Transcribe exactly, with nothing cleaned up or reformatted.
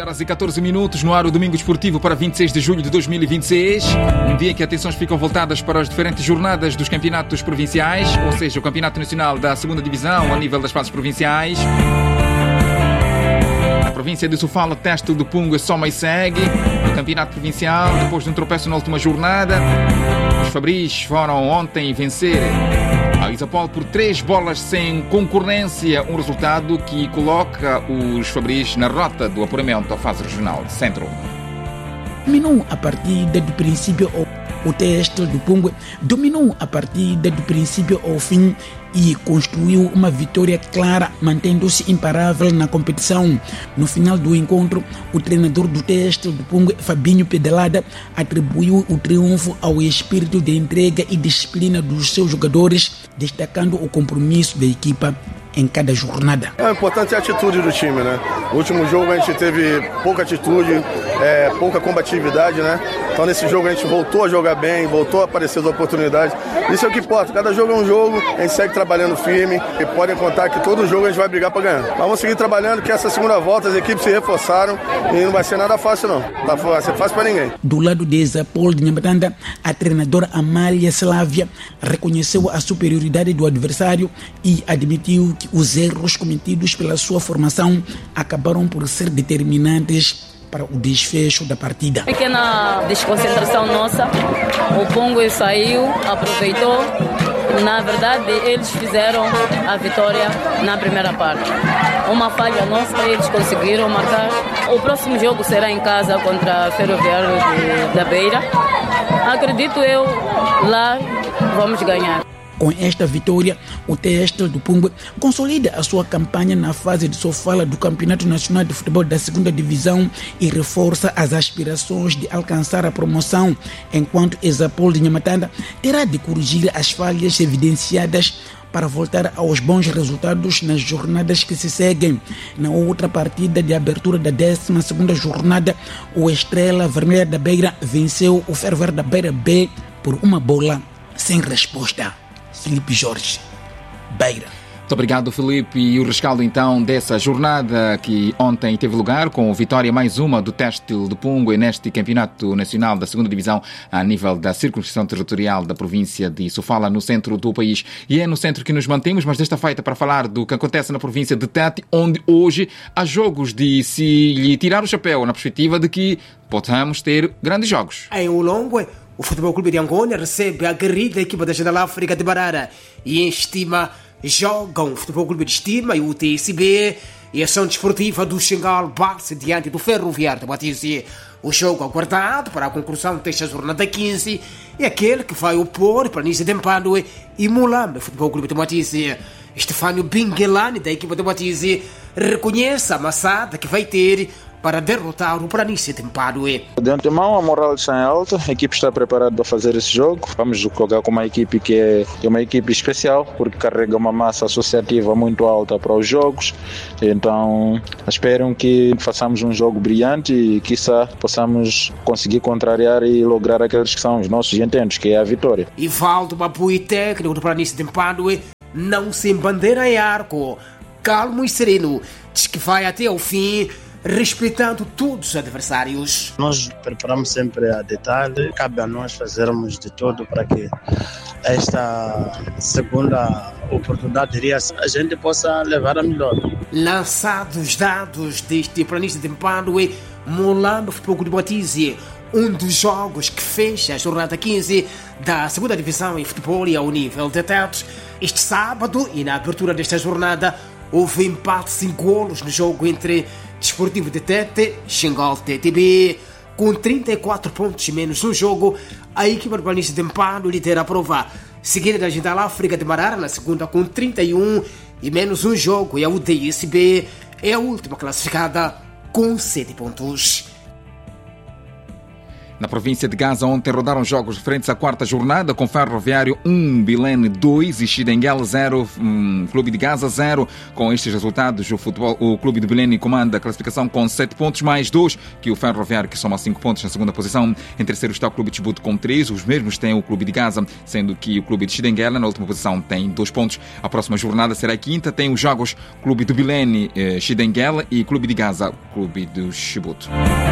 horas e catorze minutos no ar o Domingo Esportivo para vinte e seis de julho de dois mil e vinte e seis. Um dia em que atenções ficam voltadas para as diferentes jornadas dos campeonatos provinciais, ou seja, o Campeonato Nacional da segunda Divisão a nível das fases provinciais. A província de Sofala, Teste do Pungue, soma e segue. No Campeonato Provincial, depois de um tropeço na última jornada, os Fabris foram ontem vencer a Isapol por três bolas sem concorrência, um resultado que coloca os Fabris na rota do apuramento à fase regional de Centro. Dominou a partida do princípio ao o Teste do Pungue, dominou a partida do princípio ao fim e construiu uma vitória clara, mantendo-se imparável na competição. No final do encontro, o treinador do Teste do Pungue, Fabinho Pedalada, atribuiu o triunfo ao espírito de entrega e disciplina dos seus jogadores, destacando o compromisso da equipa em cada jornada. É importante a atitude do time, né? No último jogo a gente teve pouca atitude, é, pouca combatividade, né? Então nesse jogo a gente voltou a jogar bem, voltou a aparecer as oportunidades. Isso é o que importa. Cada jogo é um jogo, a gente segue trabalhando firme e podem contar que todo jogo a gente vai brigar para ganhar. Mas vamos seguir trabalhando, que essa segunda volta as equipes se reforçaram e não vai ser nada fácil não. Não vai ser fácil para ninguém. Do lado de Isapol de Nhamatanda, a treinadora Amália Slávia reconheceu a superioridade do adversário e admitiu que os erros cometidos pela sua formação acabaram por ser determinantes para o desfecho da partida. Pequena desconcentração nossa, o Pungue saiu, aproveitou. Na verdade, eles fizeram a vitória na primeira parte. Uma falha nossa, eles conseguiram marcar. O próximo jogo será em casa contra a Ferroviário de, da Beira. Acredito eu, lá vamos ganhar. Com esta vitória, o Teste do Pungue consolida a sua campanha na fase de Sofala do Campeonato Nacional de Futebol da segunda Divisão e reforça as aspirações de alcançar a promoção, enquanto Isapol de Nhamatanda terá de corrigir as falhas evidenciadas para voltar aos bons resultados nas jornadas que se seguem. Na outra partida de abertura da décima segunda jornada, o Estrela Vermelha da Beira venceu o Ferroviário da Beira B por uma bola sem resposta. Filipe Jorge, Beira. Muito obrigado, Filipe. E o rescaldo, então, dessa jornada que ontem teve lugar, com vitória mais uma do Têxtil do Pungue neste Campeonato Nacional da segunda Divisão a nível da circunscrição territorial da província de Sofala, no centro do país. E é no centro que nos mantemos, mas desta feita para falar do que acontece na província de Tete, onde hoje há jogos de se lhe tirar o chapéu, na perspectiva de que possamos ter grandes jogos. Em Ulongwe, o Futebol Clube de Angônia recebe a aguerrida equipa da General África de Barara e em Estima jogam o Futebol Clube de Estima e o T S B e a ação desportiva do Xingal bate diante do Ferroviário de Batizia. O jogo aguardado para a conclusão desta jornada quinze é aquele que vai opor Planície de Mpadue e Mulambe Futebol Clube de Batizia. Estefânio Bingelani, da equipa de Batizia, reconhece a amassada que vai ter para derrotar o Planície de Mpadue. De antemão, a moral está em alta, a equipe está preparada para fazer esse jogo. Vamos jogar com uma equipe que é, é uma equipe especial, porque carrega uma massa associativa muito alta para os jogos. Então, espero que façamos um jogo brilhante e, quiçá, possamos conseguir contrariar e lograr aqueles que são os nossos intentos, que é a vitória. Ivaldo Mapui, técnico do Planície de Mpadue, não se embandeira em arco, calmo e sereno, diz que vai até ao fim, respeitando todos os adversários. Nós preparamos sempre a detalhe, cabe a nós fazermos de tudo para que esta segunda oportunidade a gente possa levar a melhor. Lançados os dados deste Planície de Mpadue, Mulambe Futebol Clube de Batizia, um dos jogos que fecha a jornada quinze da segunda divisão em futebol e ao nível de tetos. Este sábado e na abertura desta jornada houve empate sem golos no jogo entre Desportivo de Tete, Xingal T T B. Com trinta e quatro pontos menos no jogo, a equipa do Planície de Mpadue lidera a prova, seguida da General África de Barara na segunda com trinta e um e menos um jogo, e a U D S B é a última classificada com sete pontos. Na província de Gaza, ontem rodaram jogos referentes à quarta jornada, com Ferroviário um, Bilene dois e Xidenguel zero, um, Clube de Gaza zero. Com estes resultados, o, futebol, o Clube de Bilene comanda a classificação com sete pontos, mais dois que o Ferroviário, que soma cinco pontos na segunda posição. Em terceiro está o Clube de Chibouto com três, os mesmos têm o Clube de Gaza, sendo que o Clube de Xidenguel, na última posição, tem dois pontos. A próxima jornada será a quinta, tem os jogos Clube do Bilene, eh, Xidenguel e Clube de Gaza, Clube do Chibouto.